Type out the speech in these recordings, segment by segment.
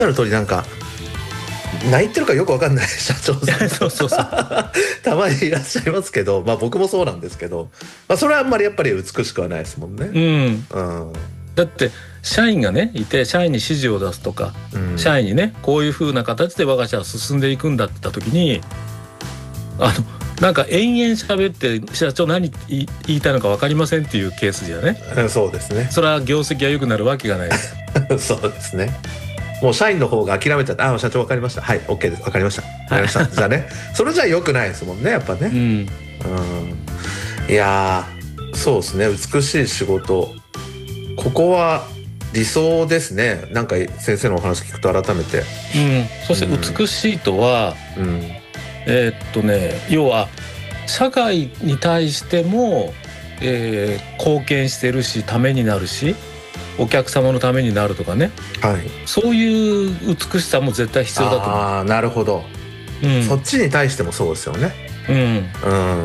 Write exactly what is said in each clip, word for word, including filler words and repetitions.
なる通りなんか泣いてるかよくわかんない社長さんそうそうそうたまにいらっしゃいますけど、まあ僕もそうなんですけど、まあ、それはあんまりやっぱり美しくはないですもんね。 うん、 うん、 だって社員がねいて社員に指示を出すとか、うん、社員にねこういう風な形で我が社は進んでいくんだって言った時にあのなんか延々喋って社長何言いたいのか分かりませんっていうケースじゃね、 うん、そうですね。 それは業績が良くなるわけがないそうですね。もう社員の方が諦めちゃって、ああ社長分かりました、はい OK です、分かりました分かりましたじゃあね、それじゃ良くないですもんねやっぱね、うん、うん、いやそうですね。美しい仕事、ここは理想ですね。なんか先生のお話聞くと改めて、うん、 そして美しいとは、うん、えー、っとね要は社会に対しても、えー、貢献してるしためになるしお客様のためになるとかね、はい、そういう美しさも絶対必要だと思う。 ああなるほど、うん、そっちに対してもそうですよね。うん、うん、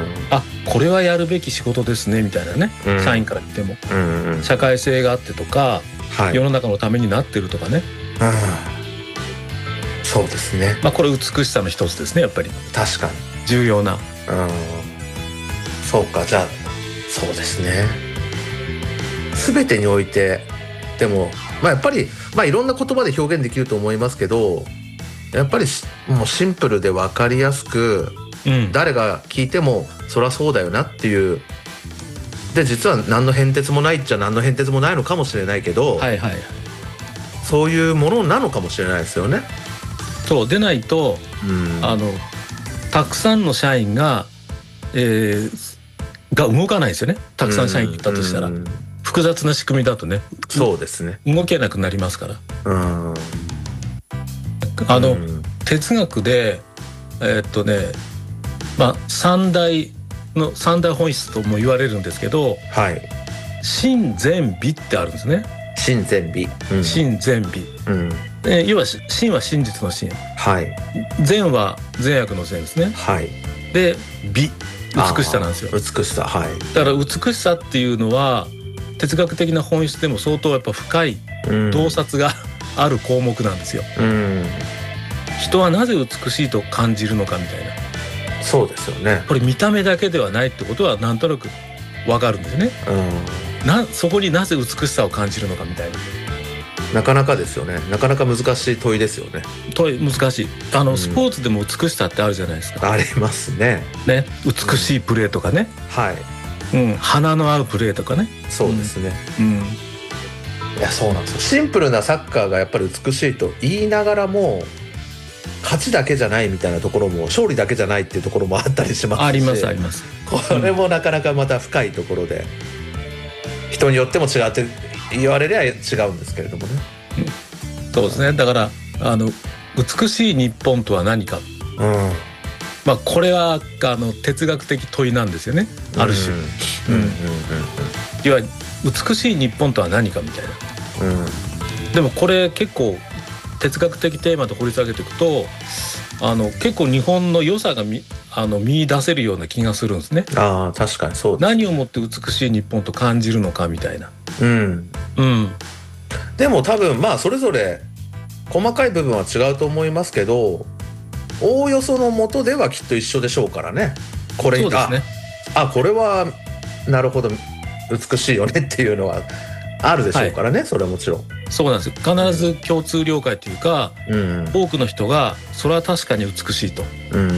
あこれはやるべき仕事ですねみたいなね、うん、社員から言っても、うんうん、社会性があってとか、はい、世の中のためになってるとかね、 あそうですね、 まあ、これ美しさの一つですねやっぱり。 確かに重要な、うん、 そうか。じゃあそうですね。全てにおいてでも、まあ、やっぱり、まあ、いろんな言葉で表現できると思いますけどやっぱりもうシンプルで分かりやすく、うん、誰が聞いてもそりゃそうだよなっていうで実は何の変哲もないっちゃ何の変哲もないのかもしれないけど、はいはい、そういうものなのかもしれないですよね。 そうでないと、うん、あのたくさんの社員が、えー、が動かないですよね。たくさん社員いたとしたら、うんうん、複雑な仕組みだとねそうですね動けなくなりますから、うん、あの、うん、哲学でえー、っとねまあ三大の三大本質とも言われるんですけど、はい、真善美ってあるんですね。 真善美、 うん、真善美、うんえー、要は真は真実の真、はい、善は善悪の善ですね、はい、で美美しさなんですよ。 美しさ、はい、 だから美しさっていうのは哲学的な本質でも相当やっぱ深い洞察が、うん、ある項目なんですよ、うん、人はなぜ美しいと感じるのかみたいな。 そうですよね。 これ見た目だけではないってことはなんとなく分かるんですね、うん、なそこになぜ美しさを感じるのかみたいな。 なかなかですよね。なかなか難しい問いですよね。 問い難しい。あの、うん、スポーツでも美しさってあるじゃないですか。 ありますね。 ね、美しいプレーとかね、うん、はい、うん、花の合うプレーとかね。 そうですね、うん、いやそうなんですよ。シンプルなサッカーがやっぱり美しいと言いながらも勝ちだけじゃないみたいなところも勝利だけじゃないっていうところもあったりしますし。 ありますあります。 これもなかなかまた深いところで、うん、人によっても違って言われりゃ違うんですけれどもね、 うん、そうですね。だからあの美しい日本とは何か、うん、まあこれはあの哲学的問いなんですよね、ある種、うんうんうんうん、いわゆる美しい日本とは何かみたいな、うん、でもこれ結構哲学的テーマで掘り下げていくとあの結構日本の良さが 見, あの見出せるような気がするんですね。 あ確かにそうです。 何をもって美しい日本と感じるのかみたいな、 うんうん、でも多分まあそれぞれ細かい部分は違うと思いますけどおおよその元ではきっと一緒でしょうからね。これそうですね。ああこれはなるほど美しいよねっていうのはあるでしょうからね、はい、それはもちろんそうなんですよ。必ず共通了解というか、うん、多くの人がそれは確かに美しいと、うんうん、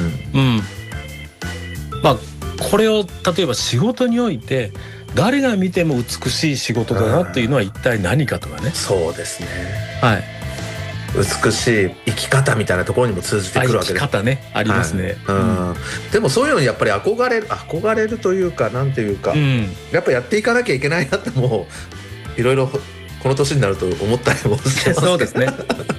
まあこれを例えば仕事において誰が見ても美しい仕事だなっていうのは一体何かとかね、うん、 そうですね、はい、美しい生き方みたいなところにも通じてくるわけです。 生き方ねありますね、はいうんうん、でもそういうのにやっぱり憧れる憧れるというかなんていうか、うん、やっぱやっていかなきゃいけないなってもういろいろこの年になると思ったりもしてますけどそうですね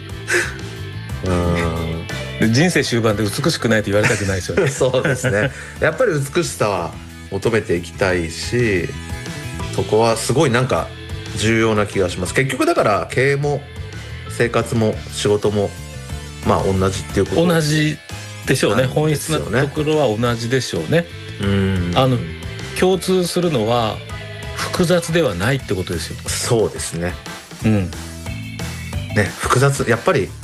うん人生終盤で美しくないと言われたくないですよねそうですね。やっぱり美しさは求めていきたいしそこはすごいなんか重要な気がします。結局だから経営も生活も仕事もまあ同じっていうこと同じでしょうね。本質のところは同じでしょうね。うんあの共通するのは複雑ではないってことですよ。 そうですね。うん。ね複雑やっぱり